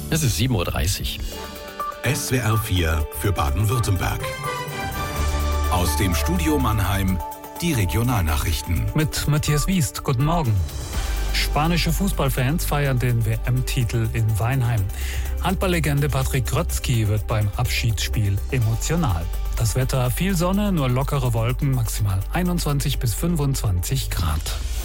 Es ist 7:30 Uhr. SWR 4 für Baden-Württemberg. Aus dem Studio Mannheim die Regionalnachrichten. Mit Matthias Wiest, guten Morgen. Spanische Fußballfans feiern den WM-Titel in Weinheim. Handballlegende Patrick Grötzky wird beim Abschiedsspiel emotional. Das Wetter: viel Sonne, nur lockere Wolken, maximal 21 bis 25 Grad.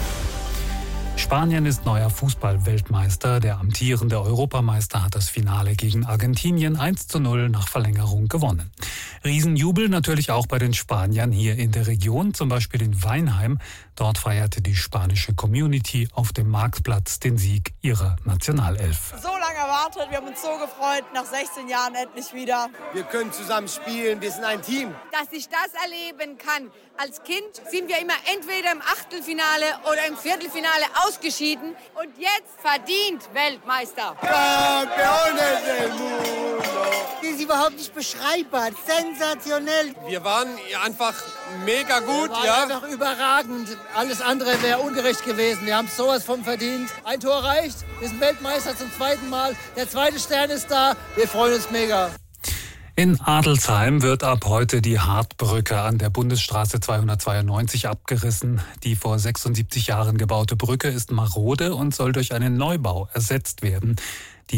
Spanien ist neuer Fußball-Weltmeister. Der amtierende Europameister hat das Finale gegen Argentinien 1:0 nach Verlängerung gewonnen. Riesenjubel natürlich auch bei den Spaniern hier in der Region, zum Beispiel in Weinheim. Dort feierte die spanische Community auf dem Marktplatz den Sieg ihrer Nationalelf. So lange erwartet, wir haben uns so gefreut, nach 16 Jahren endlich wieder. Wir können zusammen spielen, wir sind ein Team. Dass ich das erleben kann. Als Kind sind wir immer entweder im Achtelfinale oder im Viertelfinale ausgeschieden und jetzt verdient Weltmeister. Campeones del mundo. Das ist überhaupt nicht beschreibbar, sensationell. Wir waren einfach mega gut, ja. Einfach überragend. Alles andere wäre ungerecht gewesen. Wir haben sowas von verdient. Ein Tor reicht, wir sind Weltmeister zum zweiten Mal. Der zweite Stern ist da, wir freuen uns mega. In Adelsheim wird ab heute die Hartbrücke an der Bundesstraße 292 abgerissen. Die vor 76 Jahren gebaute Brücke ist marode und soll durch einen Neubau ersetzt werden. Die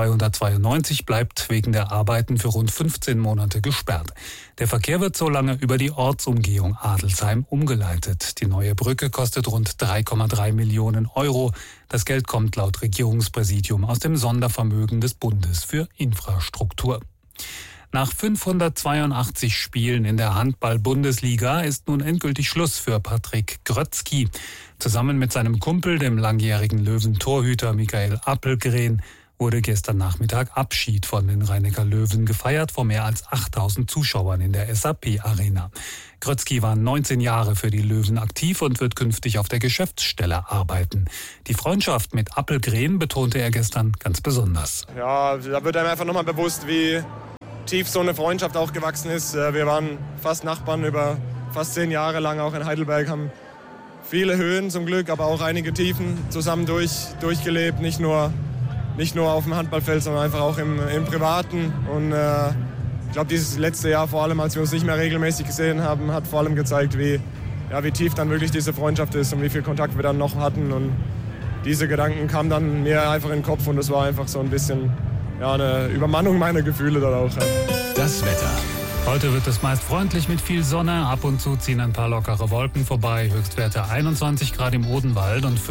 B292 bleibt wegen der Arbeiten für rund 15 Monate gesperrt. Der Verkehr wird so lange über die Ortsumgehung Adelsheim umgeleitet. Die neue Brücke kostet rund 3,3 Millionen Euro. Das Geld kommt laut Regierungspräsidium aus dem Sondervermögen des Bundes für Infrastruktur. Nach 582 Spielen in der Handball-Bundesliga ist nun endgültig Schluss für Patrick Grötzky. Zusammen mit seinem Kumpel, dem langjährigen Löwen-Torhüter Michael Appelgren, wurde gestern Nachmittag Abschied von den Rhein-Neckar Löwen gefeiert vor mehr als 8000 Zuschauern in der SAP-Arena. Grötzky war 19 Jahre für die Löwen aktiv und wird künftig auf der Geschäftsstelle arbeiten. Die Freundschaft mit Appelgren betonte er gestern ganz besonders. Ja, da wird einem einfach nochmal bewusst, wie tief so eine Freundschaft auch gewachsen ist. Wir waren fast Nachbarn über fast 10 Jahre lang auch in Heidelberg, haben viele Höhen zum Glück, aber auch einige Tiefen zusammen durchgelebt. Nicht nur auf dem Handballfeld, sondern einfach auch im Privaten. Und ich glaube, dieses letzte Jahr vor allem, als wir uns nicht mehr regelmäßig gesehen haben, hat vor allem gezeigt, wie tief dann wirklich diese Freundschaft ist und wie viel Kontakt wir dann noch hatten. Und diese Gedanken kamen dann mir einfach in den Kopf und es war einfach so ein bisschen eine Übermannung meiner Gefühle dann auch. Das Wetter. Heute wird es meist freundlich mit viel Sonne. Ab und zu ziehen ein paar lockere Wolken vorbei. Höchstwerte 21 Grad im Odenwald und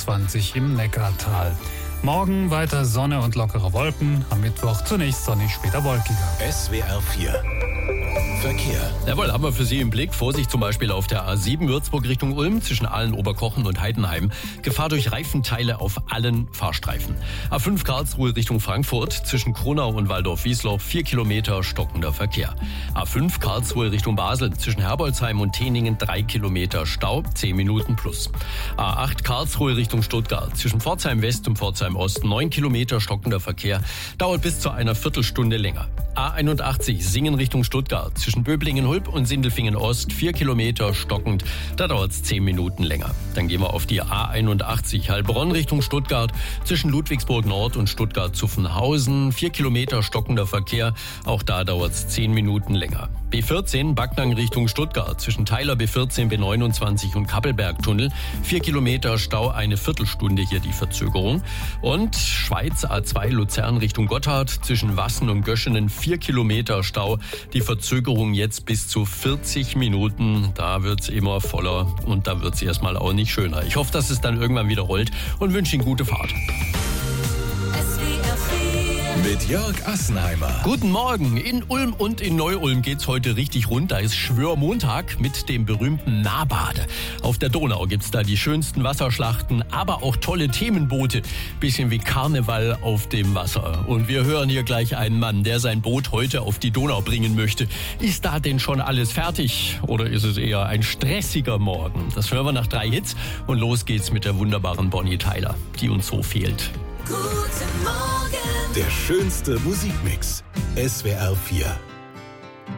25 im Neckartal. Morgen weiter Sonne und lockere Wolken. Am Mittwoch zunächst sonnig, später wolkiger. SWR 4 Verkehr. Jawohl, haben wir für Sie im Blick. Vorsicht zum Beispiel auf der A7 Würzburg Richtung Ulm zwischen Aalen, Oberkochen und Heidenheim. Gefahr durch Reifenteile auf allen Fahrstreifen. A5 Karlsruhe Richtung Frankfurt zwischen Kronau und Waldorf-Wiesloch 4 Kilometer stockender Verkehr. A5 Karlsruhe Richtung Basel zwischen Herbolzheim und Teningen 3 Kilometer Stau, 10 Minuten plus. A8 Karlsruhe Richtung Stuttgart zwischen Pforzheim West und Pforzheim Ost 9 Kilometer stockender Verkehr, dauert bis zu einer Viertelstunde länger. A81 Singen Richtung Stuttgart zwischen Böblingen-Hulb und Sindelfingen Ost 4 Kilometer stockend, da dauert es 10 Minuten länger. Dann gehen wir auf die A81 Heilbronn Richtung Stuttgart zwischen Ludwigsburg Nord und Stuttgart-Zuffenhausen 4 Kilometer stockender Verkehr, auch da dauert es 10 Minuten länger. B14 Backnang Richtung Stuttgart zwischen Theiler B14, B29 und Kappelbergtunnel 4 Kilometer Stau, eine Viertelstunde hier die Verzögerung. Und Schweiz A2 Luzern Richtung Gotthard zwischen Wassen und Göschenen 4 Kilometer Stau, die Verzögerung jetzt bis zu 40 Minuten. Da wird es immer voller und da wird es erstmal auch nicht schöner. Ich hoffe, dass es dann irgendwann wieder rollt und wünsche Ihnen gute Fahrt. Mit Jörg Assenheimer. Guten Morgen. In Ulm und in Neu-Ulm geht's heute richtig rund. Da ist Schwörmontag mit dem berühmten Nahbade. Auf der Donau gibt's da die schönsten Wasserschlachten, aber auch tolle Themenboote. Bisschen wie Karneval auf dem Wasser. Und wir hören hier gleich einen Mann, der sein Boot heute auf die Donau bringen möchte. Ist da denn schon alles fertig? Oder ist es eher ein stressiger Morgen? Das hören wir nach 3 Hits. Und los geht's mit der wunderbaren Bonnie Tyler, die uns so fehlt. Der schönste Musikmix. SWR 4.